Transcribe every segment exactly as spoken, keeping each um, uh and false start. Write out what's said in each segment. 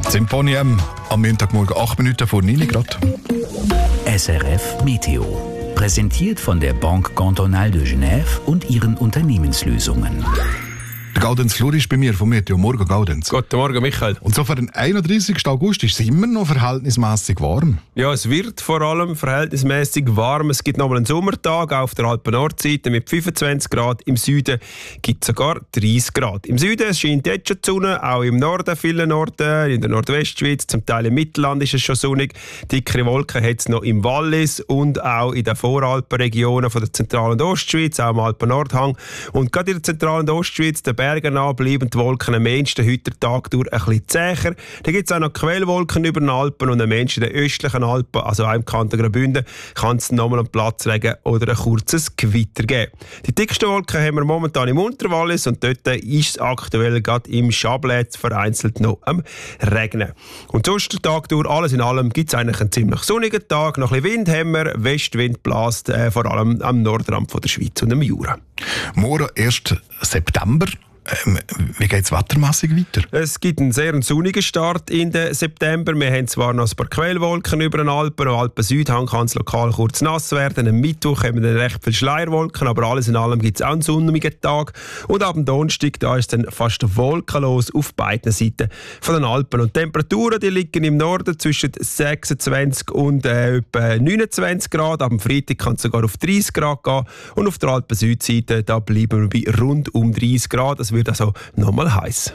Symphonium am Montagmorgen acht Minuten vor neun Grad. S R F Meteo. Präsentiert von der Banque Cantonale de Genève und ihren Unternehmenslösungen. Der Gaudenz Flur ist bei mir vom Meteo. Morgen, Gaudenz. Guten Morgen, Michael. Und so für den einunddreißigsten August ist es immer noch verhältnismäßig warm. Ja, es wird vor allem verhältnismäßig warm. Es gibt noch mal einen Sommertag auf der Alpen-Nordseite mit fünfundzwanzig Grad. Im Süden gibt es sogar dreißig Grad. Im Süden scheint jetzt schon die Sonne, auch im Norden, vielen Norden, in der Nordwestschweiz, zum Teil im Mittelland ist es schon sonnig. Dickere Wolken hat es noch im Wallis und auch in den Voralpenregionen von der Zentral- und Ostschweiz, auch im Alpen-Nordhang. Und gerade in der Zentral- und Ostschweiz, der Bergen an bleiben die Wolken am meisten heute Tag durch ein bisschen zäher. Da gibt es auch noch Quellwolken über den Alpen und am meisten in den östlichen Alpen, also auch im Kanton Graubünden, kann es nochmal einen Platzregen oder ein kurzes Gewitter geben. Die dicksten Wolken haben wir momentan im Unterwallis und dort ist es aktuell gerade im Chablais vereinzelt noch am Regnen. Und sonst den Tag durch, alles in allem, gibt es eigentlich einen ziemlich sonnigen Tag. Noch ein bisschen Wind haben wir, Westwind bläst äh, vor allem am Nordrand von der Schweiz und am Jura. Morgen, ersten September. Ähm, wie geht es wettermässig weiter? Es gibt einen sehr sonnigen Start in den September. Wir haben zwar noch ein paar Quellwolken über den Alpen. Am Alpen-Südhang kann es lokal kurz nass werden. Am Mittwoch haben wir dann recht viele Schleierwolken, aber alles in allem gibt es auch einen sonnigen Tag. Und ab dem Donnerstag, da ist dann fast wolkenlos auf beiden Seiten von den Alpen. Und die Temperaturen, die liegen im Norden zwischen sechsundzwanzig und äh, etwa neunundzwanzig Grad. Ab dem Freitag kann es sogar auf dreißig Grad gehen. Und auf der Alpen-Südseite, da bleiben wir bei rund um dreißig Grad. Das wird also nochmal heiß.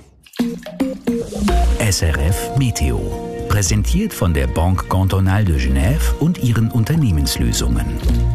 S R F Meteo. Präsentiert von der Banque Cantonale de Genève und ihren Unternehmenslösungen.